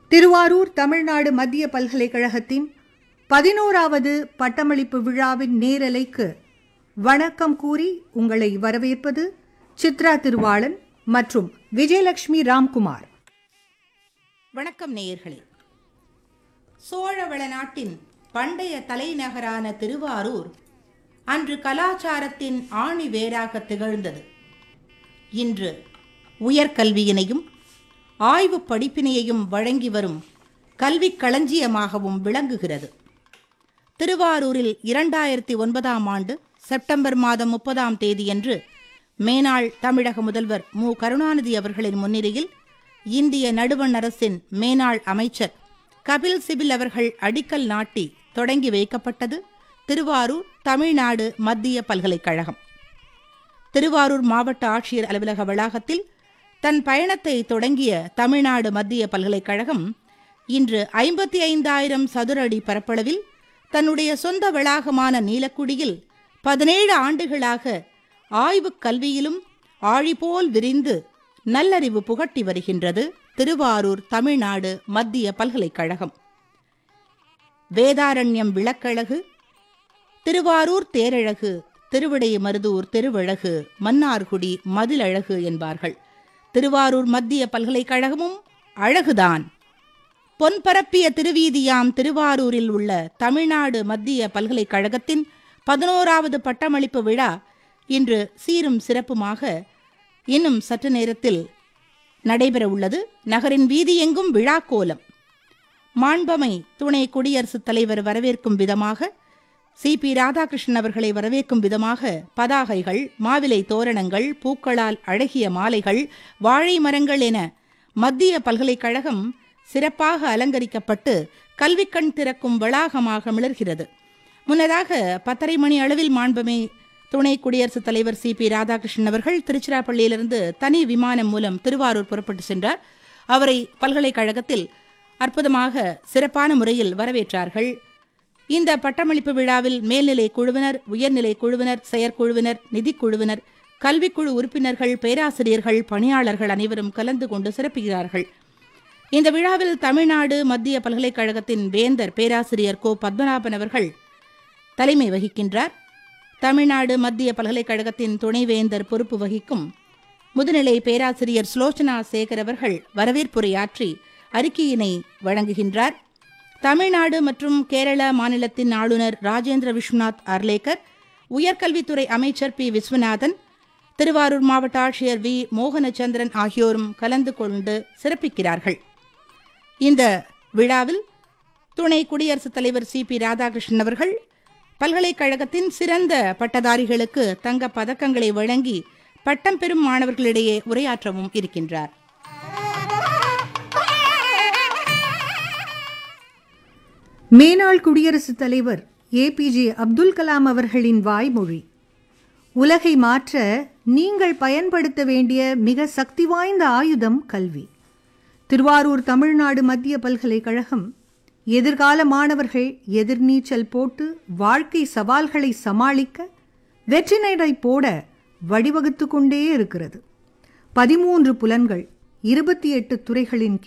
திருவாரூர் தமிழ்நாடு மத்திய பல்கலைக்கழகத்தின் 11வது பட்டமளிப்பு விழாவின் நேரலைக்கு வணக்கம் கூறி உங்களை வரவேற்பது சித்ரா திருவாளன் மற்றும் விஜயலட்சுமி ராம்குமார். வணக்கம் நேயர்களே. சோழவள நாட்டின் பண்டைய தலைநகரான திருவாரூர் அன்று கலாச்சாரத்தின் ஆணி வேராக திகழ்ந்தது. இன்று உயர்கல்வியினையும் ஆய்வு படிப்பினையையும் வழங்கி வரும் கல்விக் களஞ்சியமாகவும் விளங்குகிறது. திருவாரூரில் 2009ஆம் ஆண்டு செப்டம்பர் மாதம் 30ஆம் தேதியன்று மேனாள் தமிழக முதல்வர் மு. கருணாநிதி அவர்களின் முன்னிலையில் இந்திய நடுவண் அரசின் மேனாள் அமைச்சர் கபில் சிபில் அவர்கள் அடிக்கல் நாட்டி தொடங்கி வைக்கப்பட்டது திருவாரூர் தமிழ்நாடு மத்திய பல்கலைக்கழகம். திருவாரூர் மாவட்ட ஆட்சியர் அலுவலக வளாகத்தில் தன் பயணத்தை தொடங்கிய தமிழ்நாடு மத்திய பல்கலைக்கழகம் இன்று 55,000 சதுர அடி பரப்பளவில் தன்னுடைய சொந்த வளாகமான நீலக்குடியில் 17 ஆண்டுகளாக ஆய்வுக் கல்வியிலும் ஆழிபோல் விரிந்து நல்லறிவு புகட்டி வருகின்றது திருவாரூர் தமிழ்நாடு மத்திய பல்கலைக்கழகம். வேதாரண்யம் விளக்கழகு, திருவாரூர் தேரழகு, திருவிடைமருதூர் திருவழகு, மன்னார்குடி மதிலழகு என்பார்கள். திருவாரூர் மத்திய பல்கலைக்கழகமும் அழகுதான். பொன்பரப்பிய திருவீதியாம் திருவாரூரில் உள்ள தமிழ்நாடு மத்திய பல்கலைக்கழகத்தின் 11வது பட்டமளிப்பு விழா இன்று சீரும் சிறப்புமாக இன்னும் சற்று நேரத்தில் நடைபெற உள்ளது. நகரின் வீதியெங்கும் விழா கோலம். மாண்பமை துணை குடியரசுத் தலைவர் வரவேற்கும் விதமாக, சி.பி. ராதாகிருஷ்ணன் அவர்களை வரவேற்கும் விதமாக பதாகைகள், மாவிலை தோரணங்கள், பூக்களால் அழகிய மாலைகள், வாழை மரங்கள் என மத்திய பல்கலைக்கழகம் சிறப்பாக அலங்கரிக்கப்பட்டு கல்விக்கண் திறக்கும் வளாகமாக மிளர்கிறது. முன்னதாக 10:30 மணி அளவில் மாண்பமை துணை குடியரசுத் தலைவர் சி.பி. ராதாகிருஷ்ணன் அவர்கள் திருச்சிராப்பள்ளியிலிருந்து தனி விமானம் மூலம் திருவாரூர் புறப்பட்டு சென்றார். அவரை பல்கலைக்கழகத்தில் அற்புதமாக சிறப்பான முறையில் வரவேற்றார்கள். இந்த பட்டமளிப்பு விழாவில் மேல்நிலை குழுவினர், உயர்நிலை குழுவினர், செயற்குழுவினர், நிதிக்குழுவினர், கல்விக்குழு உறுப்பினர்கள், பேராசிரியர்கள், பணியாளர்கள் அனைவரும் கலந்து கொண்டு சிறப்புகிறார்கள். இந்த விழாவில் தமிழ்நாடு மத்திய பல்கலைக்கழகத்தின் வேந்தர் பேராசிரியர் கோ. பத்மநாபன் அவர்கள் தலைமை வகிக்கின்றார். தமிழ்நாடு மத்திய பல்கலைக்கழகத்தின் துணைவேந்தர் பொறுப்பு வகிக்கும் முதுநிலை பேராசிரியர் ஸ்லோச்சனா சேகர் அவர்கள் வரவேற்புரையாற்றி அறிக்கையினை வழங்குகின்றார். தமிழ்நாடு மற்றும் கேரள மாநிலத்தின் ஆளுநர் ராஜேந்திர விஸ்வநாத் அர்லேக்கர், உயர்கல்வித்துறை அமைச்சர் பி. விஸ்வநாதன், திருவாரூர் மாவட்ட ஆட்சியர் வி. மோகனச்சந்திரன் ஆகியோரும் கலந்து கொண்டு சிறப்பிக்கிறார்கள். இந்த விழாவில் துணை குடியரசுத் தலைவர் சி.பி. ராதாகிருஷ்ணன் அவர்கள் பல்கலைக்கழகத்தின் சிறந்த பட்டதாரிகளுக்கு தங்க பதக்கங்களை வழங்கி பட்டம் பெறும் மாணவர்களிடையே உரையாற்றவும் இருக்கின்றார். மேனாள் குடியரசுத் தலைவர் ஏ.பி.ஜே. அப்துல் கலாம் அவர்களின் வாய்மொழி: உலகை மாற்ற நீங்கள் பயன்படுத்த வேண்டிய மிக சக்தி வாய்ந்த ஆயுதம் கல்வி. திருவாரூர் தமிழ்நாடு மத்திய பல்கலைக்கழகம் எதிர்கால மாணவர்கள் எதிர்நீச்சல் போட்டு வாழ்க்கை சவால்களை சமாளிக்க வெற்றி நடை போட வழிவகுத்து கொண்டே இருக்கிறது. 13 புலன்கள், 28 துறைகளின்